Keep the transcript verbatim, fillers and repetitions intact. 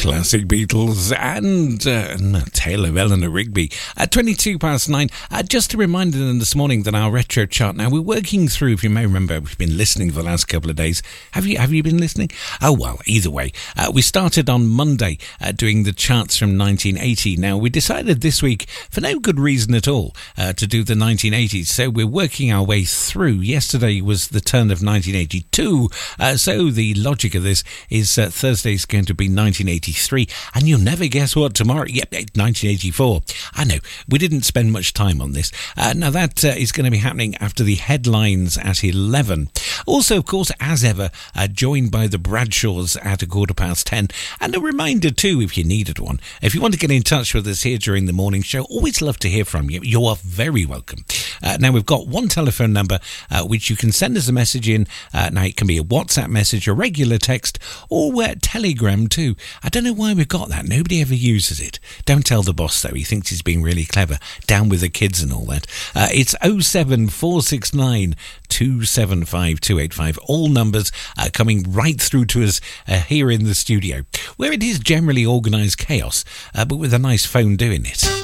Classic Beatles and uh, Tale of Eleanor Rigby at twenty-two past nine. Uh, just a reminder then this morning that our retro chart, now we're working through, if you may remember, we've been listening for the last couple of days. Have you have you been listening? Oh, well, either way. Uh, we started on Monday uh, doing the charts from nineteen eighty. Now, we decided this week, for no good reason at all, uh, to do the nineteen eighties. So we're working our way through. Yesterday was the turn of nineteen eighty-two. Uh, so the logic of this is uh, Thursday's going to be nineteen eighty-three. And you'll never guess what tomorrow. Yep, nineteen eighty-four. I know, we didn't spend much time on this. Uh, now, that uh, is going to be happening after the headlines at eleven. Also, of course, as ever, uh, joined by the Bradshaws at a quarter past ten. And a reminder, too, if you needed one, if you want to get in touch with us here during the morning show, always love to hear from you. You are very welcome. Uh, now, we've got one telephone number uh, which you can send us a message in. Uh, now, it can be a WhatsApp message, a regular text, or uh, Telegram, too. I don't know why we've got that. Nobody ever uses it. Don't tell the boss, though. He thinks he's being really clever. Down with the kids and all that. Uh, it's oh seven four six nine two seven five two eight five. All numbers uh, coming right through to us uh, here in the studio, where it is generally organised chaos, uh, but with a nice phone doing it.